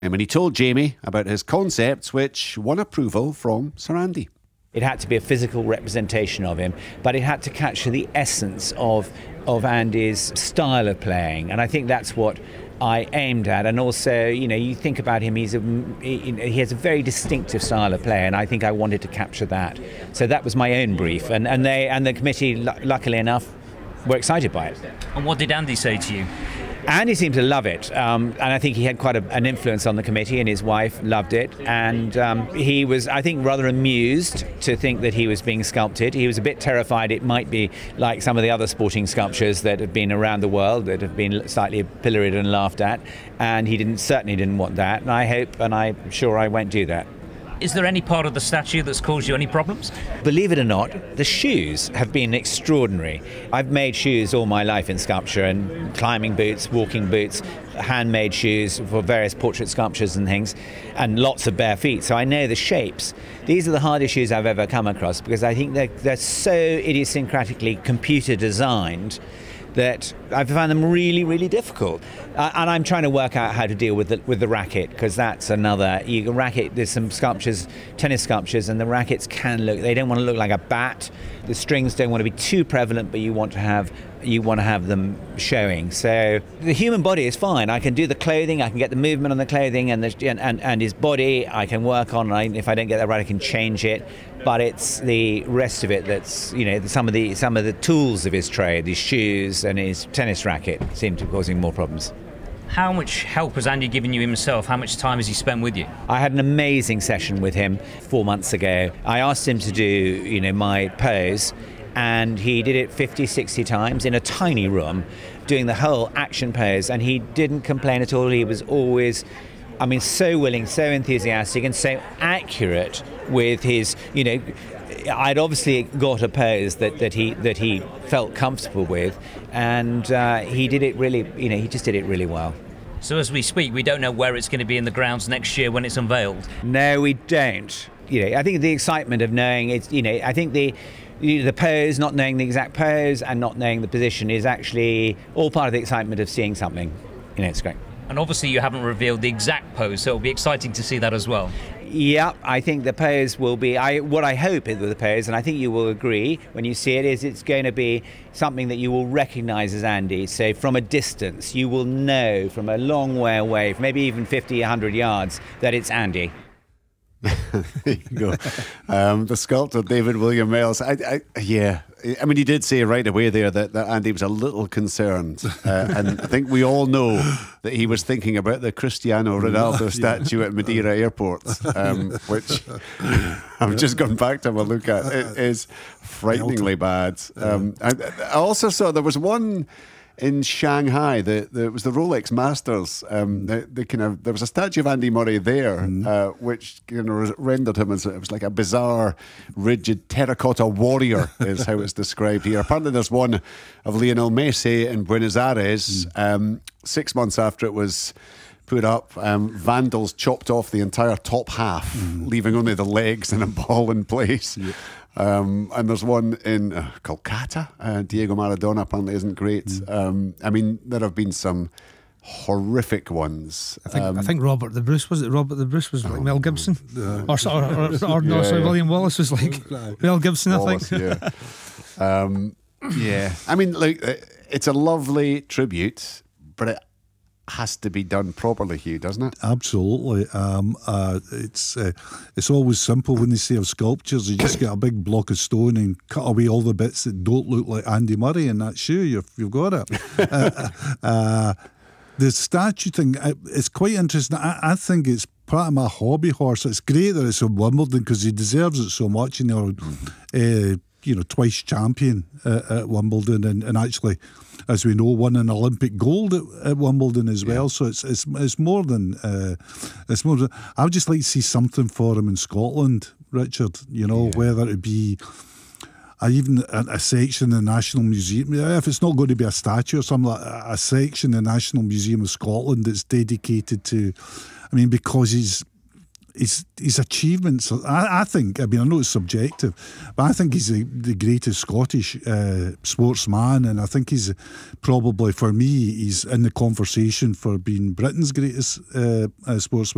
And when he told Jamie about his concepts, which won approval from Sir Andy. It had to be a physical representation of him, but it had to capture the essence of Andy's style of playing. And I think that's what I aimed at. And also, you think about him, he has a very distinctive style of play, and I think I wanted to capture that. So that was my own brief. And the committee, luckily enough, were excited by it. And what did Andy say to you? Andy seemed to love it, and I think he had quite an influence on the committee, and his wife loved it, and he was, I think, rather amused to think that he was being sculpted. He was a bit terrified it might be like some of the other sporting sculptures that have been around the world that have been slightly pilloried and laughed at, and he certainly didn't want that, and I hope, and I'm sure I won't do that. Is there any part of the statue that's caused you any problems? Believe it or not, the shoes have been extraordinary. I've made shoes all my life in sculpture, and climbing boots, walking boots, handmade shoes for various portrait sculptures and things, and lots of bare feet, so I know the shapes. These are the hardest shoes I've ever come across, because I think they're so idiosyncratically computer designed that I found them really, really difficult. And I'm trying to work out how to deal with the racket, because that's another racket. There's some sculptures, tennis sculptures, and the rackets they don't want to look like a bat. The strings don't want to be too prevalent, but you want to have them showing. So the human body is fine. I can do the clothing, I can get the movement on the clothing and his body I can work on. If I don't get that right, I can change it. But it's the rest of it that's, some of the tools of his trade, his shoes and his tennis racket, seem to be causing more problems. How much help has Andy given you himself? How much time has he spent with you? I had an amazing session with him 4 months ago. I asked him to do, my pose, and he did it 50, 60 times in a tiny room, doing the whole action pose, and he didn't complain at all. He was always, so willing, so enthusiastic, and so accurate with his, I'd obviously got a pose that he felt comfortable with, and he did it really, he just did it really well. So as we speak, we don't know where it's going to be in the grounds next year when it's unveiled? No, we don't. I think the excitement of knowing it's, I think the pose, not knowing the exact pose and not knowing the position is actually all part of the excitement of seeing something. It's great. And obviously you haven't revealed the exact pose, so it'll be exciting to see that as well. Yeah, I think the pose will be, what I hope is with the pose, and I think you will agree when you see it, is it's going to be something that you will recognise as Andy. So from a distance, you will know from a long way away, maybe even 50, 100 yards, that it's Andy. There you go. The sculptor David William Wells. He did say right away there that Andy was a little concerned, and I think we all know that he was thinking about the Cristiano Ronaldo statue at Madeira Airport, which I've just gone back to have a look at. It is frighteningly bad. I also saw there was one in Shanghai, it was the Rolex Masters. There was a statue of Andy Murray there, which rendered him as it was like a bizarre, rigid terracotta warrior, is how it's described here. Apparently, there's one of Lionel Messi in Buenos Aires. 6 months after it was put up, vandals chopped off the entire top half, leaving only the legs and a ball in place. Yeah. And there's one in Kolkata. Diego Maradona apparently isn't great. There have been some horrific ones. I think Robert the Bruce, was it? Robert the Bruce was like Mel Gibson, William Wallace was like Mel Gibson. Wallace, I think. It's a lovely tribute, but it has to be done properly, Hugh, doesn't it? Absolutely. It's always simple when they say of sculptures. You just get a big block of stone and cut away all the bits that don't look like Andy Murray in that shoe. You've got it. The statue thing is quite interesting. I think it's part of my hobby horse. It's great that it's in Wimbledon because he deserves it so much, twice champion at Wimbledon, and actually, as we know, won an Olympic gold at Wimbledon as well. So it's more than I would just like to see something for him in Scotland, Richard. Whether it be even a section in the National Museum. If it's not going to be a statue or something, like a section in the National Museum of Scotland that's dedicated to. Because his achievements, I think, I know it's subjective, but I think he's the greatest Scottish sportsman, and I think he's probably, for me, he's in the conversation for being Britain's greatest sportsman.